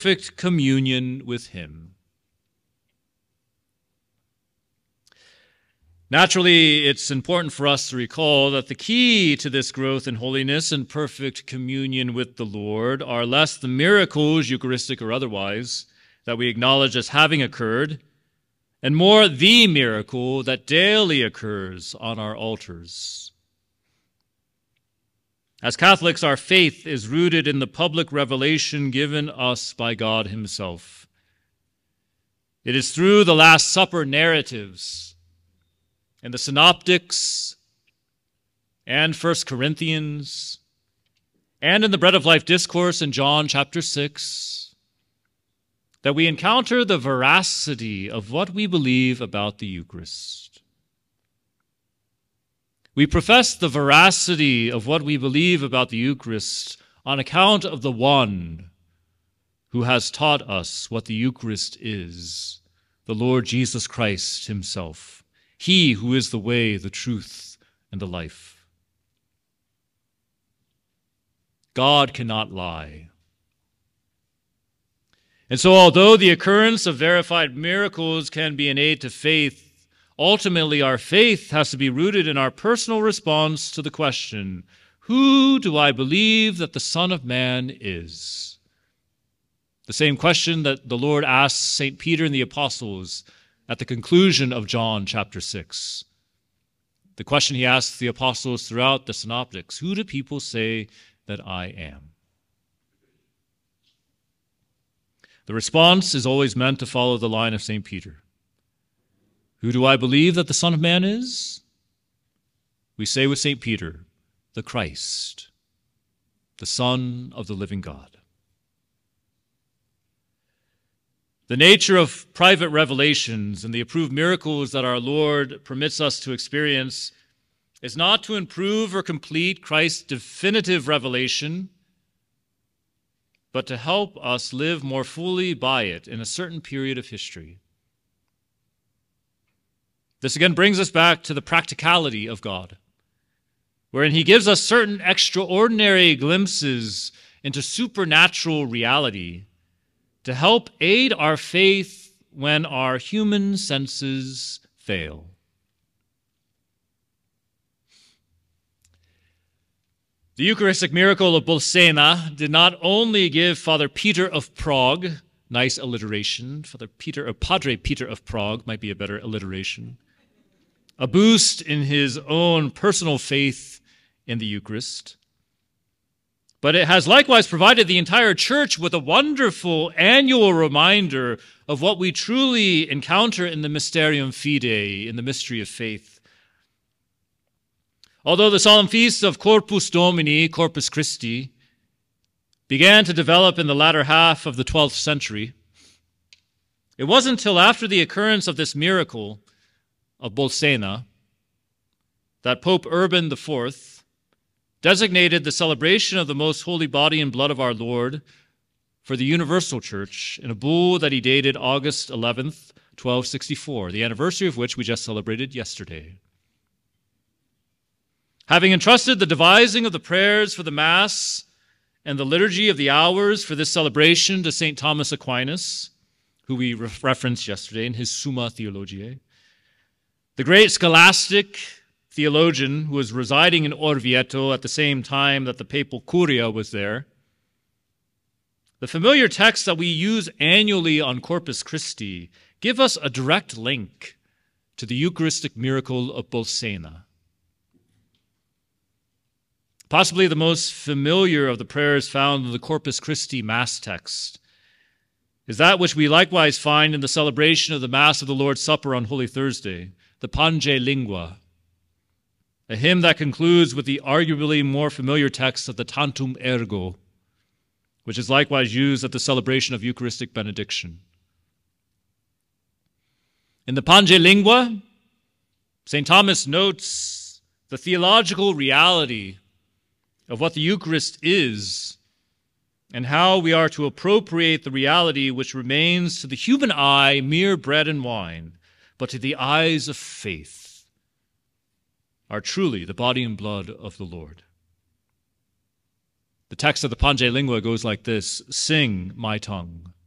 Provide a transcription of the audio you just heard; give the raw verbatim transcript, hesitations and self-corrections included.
perfect communion with him. Naturally, it's important for us to recall that the key to this growth in holiness and perfect communion with the Lord are less the miracles, Eucharistic or otherwise, that we acknowledge as having occurred, and more the miracle that daily occurs on our altars. As Catholics, our faith is rooted in the public revelation given us by God himself. It is through the Last Supper narratives and the Synoptics and First Corinthians and in the Bread of Life discourse in John chapter six that we encounter the veracity of what we believe about the Eucharist. We profess the veracity of what we believe about the Eucharist on account of the one who has taught us what the Eucharist is, the Lord Jesus Christ himself. He who is the way, the truth, and the life. God cannot lie. And so although the occurrence of verified miracles can be an aid to faith, ultimately our faith has to be rooted in our personal response to the question, who do I believe that the Son of Man is? The same question that the Lord asked Saint Peter and the apostles at the conclusion of John chapter six. The question he asks the apostles throughout the Synoptics, who do people say that I am? The response is always meant to follow the line of Saint Peter. Who do I believe that the Son of Man is? We say with Saint Peter, the Christ, the Son of the living God. The nature of private revelations and the approved miracles that our Lord permits us to experience is not to improve or complete Christ's definitive revelation, but to help us live more fully by it in a certain period of history. This again brings us back to the practicality of God, wherein he gives us certain extraordinary glimpses into supernatural reality to help aid our faith when our human senses fail. The Eucharistic miracle of Bolsena did not only give Father Peter of Prague, nice alliteration, Father Peter or Padre Peter of Prague might be a better alliteration, a boost in his own personal faith in the Eucharist, but it has likewise provided the entire church with a wonderful annual reminder of what we truly encounter in the Mysterium Fidei, in the mystery of faith. Although the solemn feast of Corpus Domini, Corpus Christi, began to develop in the latter half of the twelfth century, it wasn't until after the occurrence of this miracle of Bolsena that Pope Urban the Fourth designated the celebration of the most holy body and blood of our Lord for the Universal Church in a bull that he dated August eleventh, twelve sixty-four, the anniversary of which we just celebrated yesterday. Having entrusted the devising of the prayers for the Mass and the liturgy of the hours for this celebration to Saint Thomas Aquinas, who we re- referenced yesterday in his Summa Theologiae, the great scholastic theologian who was residing in Orvieto at the same time that the papal curia was there, the familiar texts that we use annually on Corpus Christi give us a direct link to the Eucharistic miracle of Bolsena. Possibly the most familiar of the prayers found in the Corpus Christi Mass text is that which we likewise find in the celebration of the Mass of the Lord's Supper on Holy Thursday, the Pange Lingua, a hymn that concludes with the arguably more familiar text of the Tantum Ergo, which is likewise used at the celebration of Eucharistic benediction. In the Pange Lingua, Saint Thomas notes the theological reality of what the Eucharist is and how we are to appropriate the reality which remains to the human eye mere bread and wine, but to the eyes of faith are truly the body and blood of the Lord. The text of the Pange Lingua goes like this: Sing, my tongue.